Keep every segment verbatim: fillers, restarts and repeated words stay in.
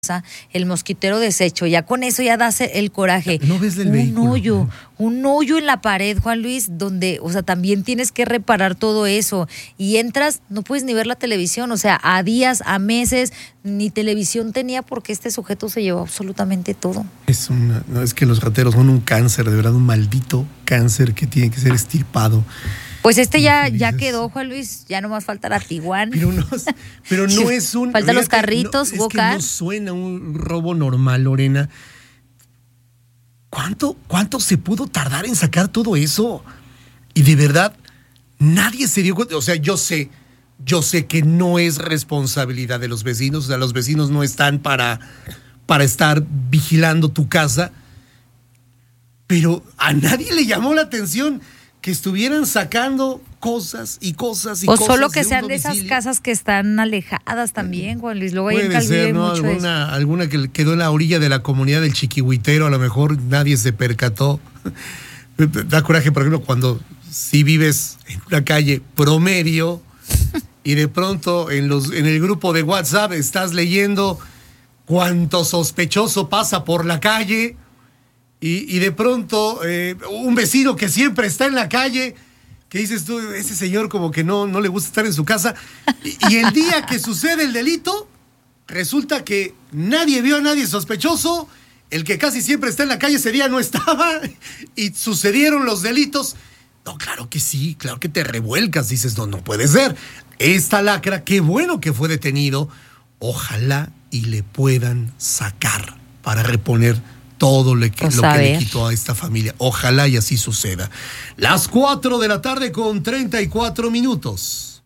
el mosquitero deshecho, ya con eso ya das el coraje. No ves el un vehículo. hoyo, un hoyo en la pared, Juan Luis, donde, o sea, también tienes que reparar todo eso. Y entras, no puedes ni ver la televisión, o sea, a días, a meses, ni televisión tenía porque este sujeto se llevó absolutamente todo. Es una, no, es que los rateros son un cáncer, de verdad, un maldito cáncer que tiene que ser extirpado. Pues este ya, ya quedó, Juan Luis, ya nomás falta la Tiguan. Pero no, pero no es un... Faltan los carritos, no, go-kart. Es que no suena un robo normal, Lorena. ¿Cuánto, ¿Cuánto se pudo tardar en sacar todo eso? Y de verdad, nadie se dio cuenta. O sea, yo sé, yo sé que no es responsabilidad de los vecinos. O sea, los vecinos no están para, para estar vigilando tu casa. Pero a nadie le llamó la atención que estuvieran sacando cosas y cosas y o cosas. O solo que de sean de esas casas que están alejadas también, Juan Luis. Luego puede hay en Calvillo ser, hay ¿no? mucho Alguna, eso. alguna que quedó en la orilla de la comunidad del Chiquihuitero, a lo mejor nadie se percató. Da coraje, por ejemplo, cuando si vives en una calle promedio y de pronto en, los, en el grupo de WhatsApp estás leyendo cuánto sospechoso pasa por la calle y, y de pronto eh, un vecino que siempre está en la calle, que dices tú, ese señor como que no, no le gusta estar en su casa, y, y el día que sucede el delito, resulta que nadie vio a nadie sospechoso, el que casi siempre está en la calle ese día no estaba, y sucedieron los delitos. No, claro que sí, claro que te revuelcas, dices, no, no puede ser. Esta lacra, qué bueno que fue detenido, ojalá y le puedan sacar para reponer todo lo que, lo que le quitó a esta familia. Ojalá y así suceda. Las cuatro de la tarde con treinta y cuatro minutos.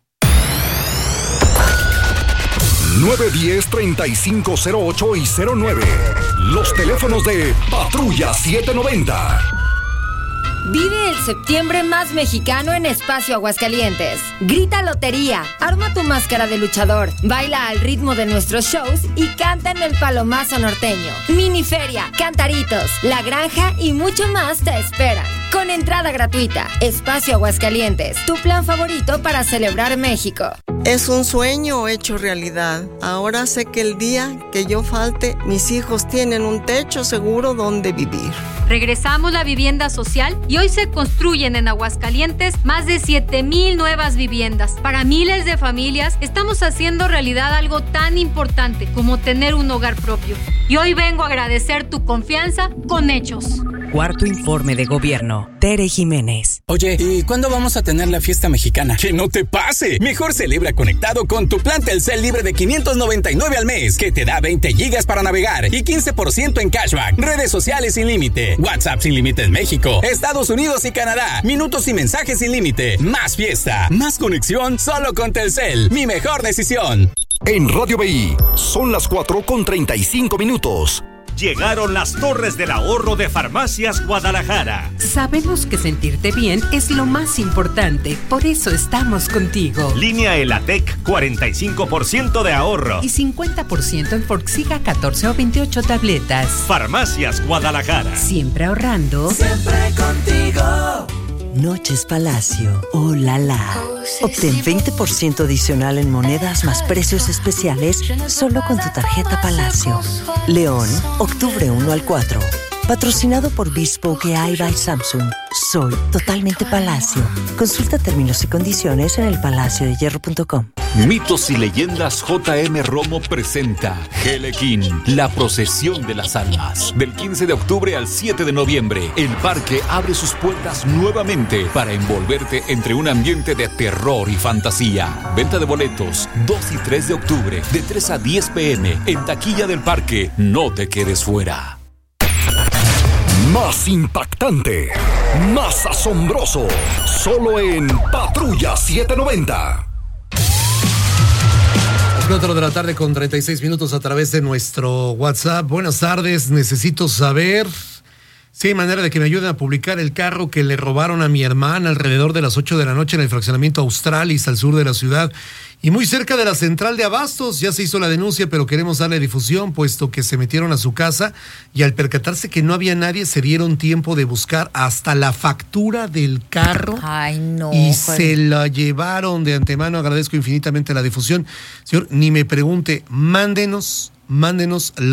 nueve diez, treinta y cinco cero ocho y cero nueve. Los teléfonos de Patrulla setecientos noventa. Vive el septiembre más mexicano en Espacio Aguascalientes. Grita lotería, arma tu máscara de luchador, baila al ritmo de nuestros shows y canta en el Palomazo Norteño. Miniferia, cantaritos, la granja y mucho más te esperan. Con entrada gratuita. Espacio Aguascalientes, tu plan favorito para celebrar México. Es un sueño hecho realidad. Ahora sé que el día que yo falte, mis hijos tienen un techo seguro donde vivir. Regresamos la vivienda social y hoy se construyen en Aguascalientes más de siete mil nuevas viviendas. Para miles de familias estamos haciendo realidad algo tan importante como tener un hogar propio. Y hoy vengo a agradecer tu confianza con hechos. Cuarto informe de gobierno. Tere Jiménez. Oye, ¿y cuándo vamos a tener la fiesta mexicana? ¡Que no te pase! Mejor celebra conectado con tu plan Telcel libre de quinientos noventa y nueve al mes, que te da veinte gigas para navegar y quince por ciento en cashback, redes sociales sin límite, WhatsApp sin límite en México, Estados Unidos y Canadá, minutos y mensajes sin límite, más fiesta, más conexión solo con Telcel. Mi mejor decisión. En Radio B I son las cuatro con treinta y cinco minutos. Llegaron las torres del ahorro de Farmacias Guadalajara. Sabemos que sentirte bien es lo más importante, por eso estamos contigo. Línea Elatec, cuarenta y cinco por ciento de ahorro. Y cincuenta por ciento en Forxiga catorce o veintiocho tabletas. Farmacias Guadalajara. Siempre ahorrando. Siempre contigo. Noches Palacio. ¡Oh, la la! Obtén veinte por ciento adicional en monedas más precios especiales solo con tu tarjeta Palacio. León, octubre uno al cuatro. Patrocinado por Bespoke A I by Samsung. Soy totalmente Palacio. Consulta términos y condiciones en el palacio de hierro punto com. Mitos y Leyendas J M Romo presenta Helequín, la procesión de las almas. Del quince de octubre al siete de noviembre, el parque abre sus puertas nuevamente para envolverte entre un ambiente de terror y fantasía. Venta de boletos dos y tres de octubre, de tres a diez pm, en taquilla del parque. No te quedes fuera. Más impactante, más asombroso, solo en Patrulla setecientos noventa. cuatro de la tarde con treinta y seis minutos a través de nuestro WhatsApp. Buenas tardes, necesito saber si hay manera de que me ayuden a publicar el carro que le robaron a mi hermana alrededor de las ocho de la noche en el fraccionamiento Australis al sur de la ciudad y muy cerca de la central de abastos. Ya se hizo la denuncia, pero queremos darle difusión puesto que se metieron a su casa y al percatarse que no había nadie se dieron tiempo de buscar hasta la factura del carro. Ay, no. Y Juan. se la llevaron de antemano. Agradezco infinitamente la difusión. Señor, ni me pregunte, mándenos, mándenos la